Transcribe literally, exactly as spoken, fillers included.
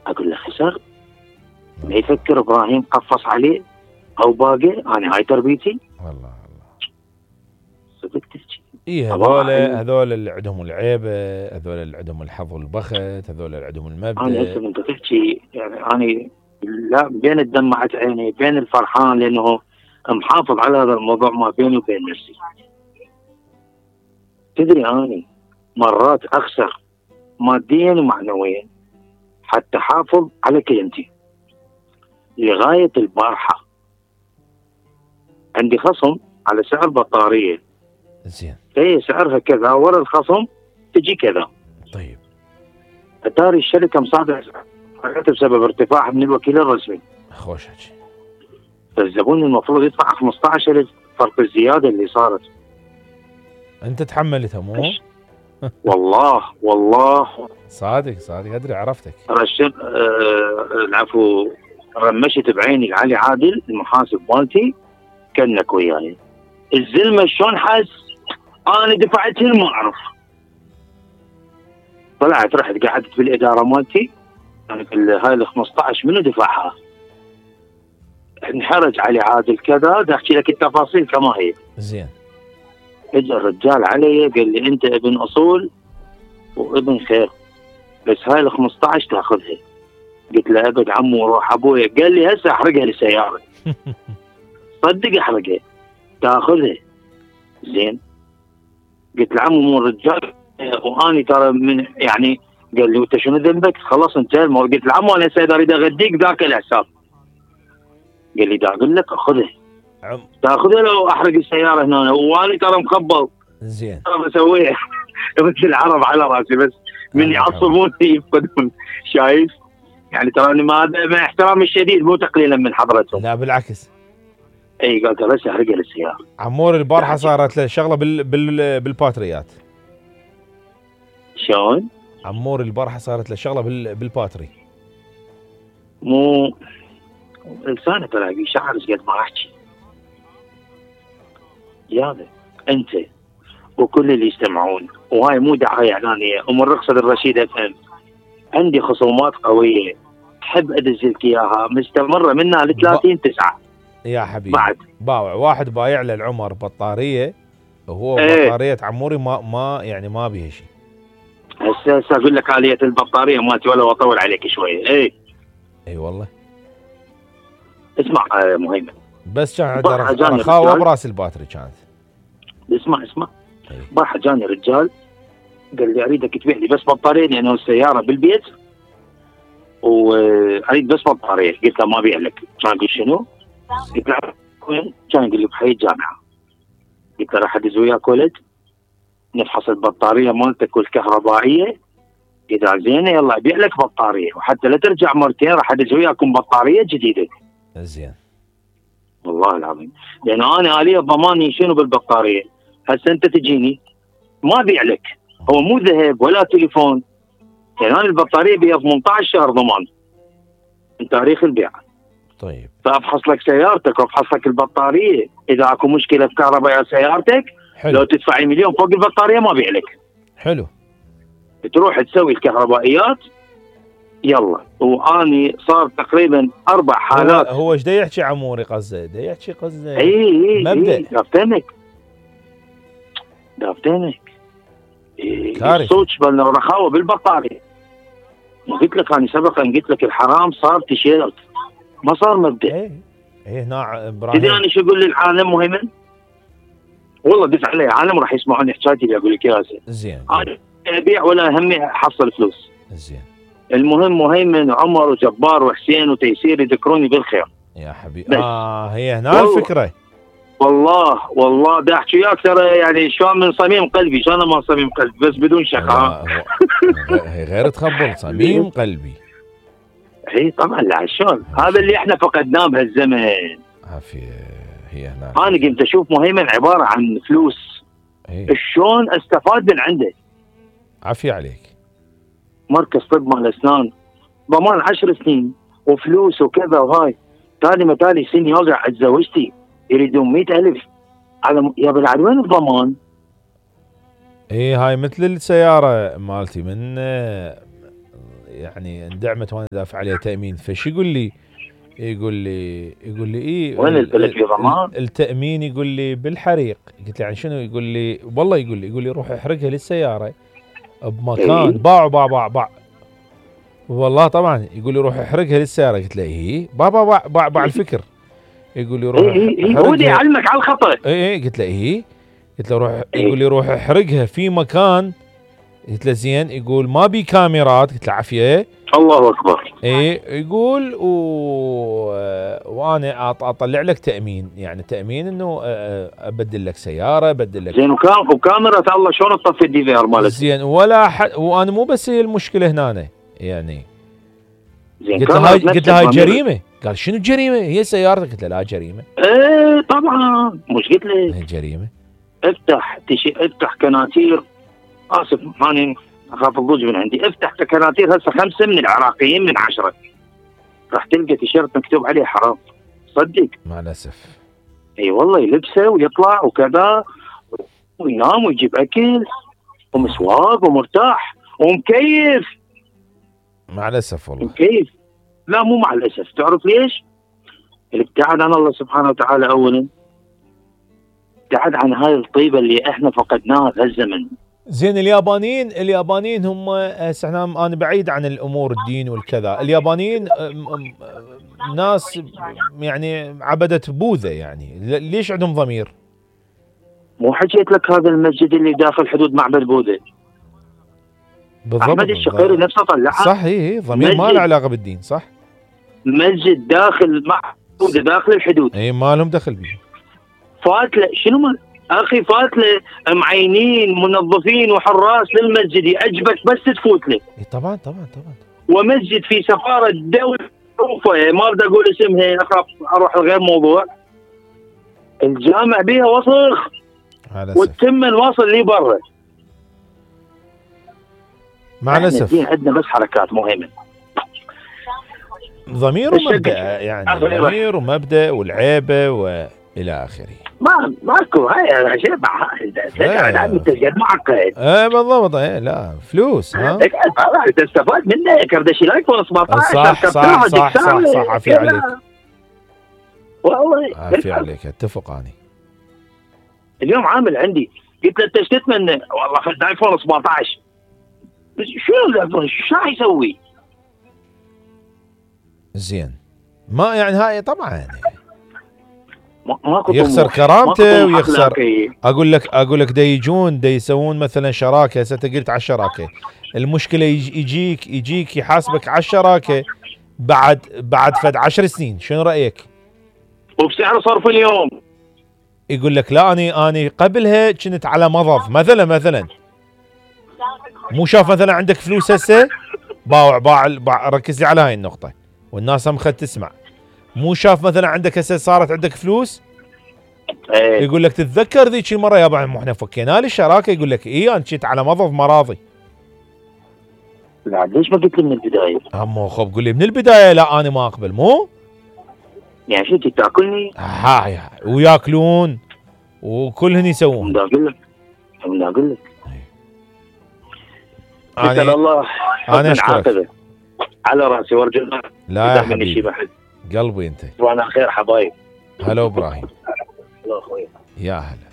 اقول له خسر. ما يفكر ابراهيم قفص عليه او باقي، انا هاي تربيتي. والله والله صدق تحكي. ايه هذول هذول اللي عندهم العيبه، هذول اللي عندهم الحظ والبخت، هذول اللي عندهم المبدا. انا هسه انت تحكي يعني انا لا بين الدمعة عيني بين الفرحان، لانه محافظ على هذا الموضوع ما بيني وبين نفسي. تدري اني مرات اخسر ماديا ومعنويا حتى حافظ على كلمتي. لغايه البارحه عندي خصم على سعر بطاريه، زين هي سعرها كذا، ورا الخصم تجي كذا. طيب اتاري الشركه مصادره بسبب ارتفاع من الوكيل الرسمي. خوش حكي. فالزبون المفروض يدفع خمسة عشر ألف فرق الزياده اللي صارت. انت تحملتها مو؟ والله والله صادق صادق ادري عرفتك. رشد آه العفو، رمشت بعيني علي عادل المحاسب مالتي كانك وياي. الزلمه شلون حس انا دفعتها ما اعرف. طلعت رحت قعدت بالاداره مالتي، يعني هاي ال خمسطعش منو دفعها؟ انحرج علي عادل كذا، بدي احكي لك التفاصيل كما هي. زين. اجى الرجال علي قال لي انت ابن اصول وابن خير، بس هاي ال خمسطعش تاخذها. قلت له ابد عمو روح ابويا. قال لي هسه احرقها للسياره. صدق احرقها تاخذها. زين. قلت له عمو مو الرجال واني ترى من يعني. قال لي وانت شنو ذنبك؟ خلاص انتهى الموضوع. قلت له عمو انا هسه اريد اغديك ذاك الحساب. قال لي دا اقول لك خذها. عم تاخذها لو احرق السياره هنا، واني ترى مخبل. زين. ترى بسويها مثل العرب على راسي، بس من يعصبوني يفقدون. شايف؟ يعني ترى ما مع احترامي الشديد مو تقليلا من حضرتهم. لا بالعكس. اي قلت بس احرقها للسياره. عمور البارحه صارت له شغله بال بال بالباتريات. شلون؟ عمور البارحه صارت له شغله بال بالباتري. مو لسانه تلاقي شعر ايش قد ما احكي. يا انت وكل اللي يستمعون، وهاي مو دعايه اعلانيه، ومن رخصه الرشيد اف ام عندي خصومات قويه تحب ادزلك اياها مستمره منها ل ثلاثين تسعة. يا حبيبي بعد باوع واحد بايع له العمر بطاريه، وهو ايه. بطاريه عموري ما ما يعني ما بيها شيء. هسه هسه اقول لك اليه البطاريه مالتي ولا اطول عليك شويه. اي اي والله. اسمع آه مهيمن، بس كان رخاوه براس الباتري كانت. اسمع اسمع بارحه جاني رجال قال لي اريدك تبيع لي بس بطاريه لانه السياره بالبيت واريد بس بطاريه. قلت له ما ابيع لك. كان يقول شنو؟ قلت له وين؟ كان يقول لي بحي الجامعه. قلت له راح ادز وياك ولد نفحص البطاريه مالتك والكهربائيه، اذا زينه يلا ابيع لك بطاريه، وحتى لا ترجع مرتين راح ادز وياكم بطاريه جديده. زين. والله العظيم لان انا اليه ضماني شنو بالبطاريه. هسه انت تجيني ما ابيع لك، هو مو ذهب ولا تليفون، يعني انا البطاريه بيها ثمانية عشر شهر ضمان من تاريخ البيع. طيب فافحص لك سيارتك وافحص لك البطاريه، اذا اكو مشكله بكهرباء سيارتك حلو. لو تدفعي مليون فوق البطاريه ما ابيع لك. حلو. تروح تسوي الكهربائيات يلا. واني صار تقريبا اربع حالات. هو هو ايش دا يحكي عموري قصده؟ دا يحكي قصده اي اي مبدا. دافتنك دافتنك كارثه. الصوت بل رخاوه بالبطاريه. قلت لك انا سبقا قلت لك الحرام صار تيشيرت ما صار مبدا. اي اي هنا ابراهيم. تدري انا شو اقول للعالم مهيمن؟ والله دف علي عالم راح يسمعوني حكايتي اللي اقول لك اياها. زين. انا ابيع ولا همي احصل فلوس. زين. المهم مهيمن وعمر وجبار وحسين وتيسير يذكروني بالخير. يا حبيبي اه هي هنا الفكره. والله والله دا احكي وياك ترى يعني شلون من صميم قلبي، شلون من صميم قلبي بس بدون شقاء. هي غير تخبل صميم قلبي. اي طبعا لا شلون هذا اللي احنا فقدناه بهالزمن. عافيه. هي هنا انا قمت اشوف مهيمن عباره عن فلوس. ايه. شلون استفاد من عنده. عافيه عليك. مركز طب مال اسنان ضمان عشر سنين وفلوس وكذا وهاي. تالي متالي سن يوقع عند زوجتي يريدون مئة ألف على يا بلعد وين الضمان؟ ايه هاي مثل السيارة مالتي من يعني اندعمت وانا دافع عليها تامين، فش يقول لي؟ يقول لي يقول لي ايه وين البلد في ضمان؟ التامين يقول لي بالحريق. قلت له يعني شنو؟ يقول لي والله يقول لي يقول لي روح احرقها للسياره بمكان إيه؟ باع باع باع باع والله طبعا يقول لي روح احرقها للسياره. قلت له ايه بابا باع باع باع الفكر. يقول لي روح إيه إيه إيه هو يعلمك على الخطأ. اي اي قلت له ايه؟ قلت له روح. إيه؟ يقول لي روح احرقها في مكان. قلت له زين. يقول ما بي كاميرات. قلت له عافيه. الله اكبر. ايه يقول و... وانا اطلع لك تامين، يعني تامين انه ابدل لك سياره ابدل لك زين. وكام وكاميرا الله شلون تطفي الدي في ار مالك؟ زين ولا حد. وانا مو بس هي المشكله هنا يعني. زين قلت له هاي قلت له هاي جريمه. قال شنو الجريمه؟ هي سيارتك. قلت له لا جريمه. ايه طبعا مش قلت لك هي جريمه. افتح تشي افتح كناتير. اسف ماني اخاف الضوج من عندي. افتح كناتير هسه خمسه من العراقيين من عشره راح تلقى تيشيرت مكتوب عليه حرام. صدق مع الاسف. اي والله يلبسه ويطلع وكذا وينام ويجيب اكل ومسواق ومرتاح ومكيف. مع الاسف والله مكيف. لا مو مع الاسف. تعرف ليش؟ الابتعاد عن الله سبحانه وتعالى اولا، ابتعاد عن هاي الطيبه اللي احنا فقدناها في هالزمن. زين اليابانيين اليابانيين هم هسه احنا انا بعيد عن الامور الدين والكذا. اليابانيين ناس يعني عبدة بوذا، يعني ليش عندهم ضمير؟ مو حكيت لك هذا المسجد اللي داخل حدود معبد بوذا؟ بالضبط. احمد الشقيري نفسه طلعها. صح. هي ضمير ما له علاقه بالدين. صح. مسجد داخل معبد بوذا داخل الحدود. اي ما لهم دخل به. فاتله شنو ما اخي فاتله معينين منظفين وحراس للمسجد يعجبك بس تفوت له. اي طبعا طبعا طبعا. ومسجد في سفاره دوله معروفه ما بدي اقول اسمها اخاف اروح لغير موضوع. الجامع بيها وسخ والتمن واصل لي برا. مع الاسف عندنا بس حركات مهمه. ضمير ومبدا، يعني ضمير ومبدا والعيبه والى اخره. ما ماكو هاي شيء هاي التسجيل معقد. ايه بالضبط. ايه لا فلوس. ها تستفاد منه كردشي الايفون سبعطعش. صح صح صح صح صح. عافية عليك والله عافية عليك. اتفق اني. اليوم عامل عندي قلت له انت ايش تتمنى؟ والله خذ ايفون سبعطعش. شنو الايفون شو راح يسوي؟ زين ما يعني هاي طبعا يعني ماكو يخسر كرامته ويخسر. اقول لك اقول لك دا يجون دا يسوون مثلا شراكه. هسه قلت على الشراكه، المشكله يجيك يجيك يحاسبك على الشراكه بعد بعد فد عشر سنين. شنو رايك؟ وبسعر صرف اليوم. يقول لك لا اني اني قبلها كنت على مضض مثلا مثلا. مو شاف مثلا عندك فلوس هسه باوع باع, باع ركز لي على هاي النقطه والناس هم خد تسمع. مو شاف مثلا عندك هسه صارت عندك فلوس ايه. يقول لك تتذكر ذيك المره يابا احنا فكينا لي الشراكه. يقول لك ايه انا كنت على مضض مراضي. لا ليش ما قلت لي من البدايه؟ هم خب قول لي من البدايه. لا انا ما اقبل. مو يعني شو تاكلني؟ هاي هاي وياكلون وكلهن يسوون. بدي اقول لك بدي اقول لك انا الله انا اشكرك على راسي وارجو. لا يا حبيبي قلبي انت. وانا خير حبايب. هلا ابراهيم. هلا اخوي. يا هلا.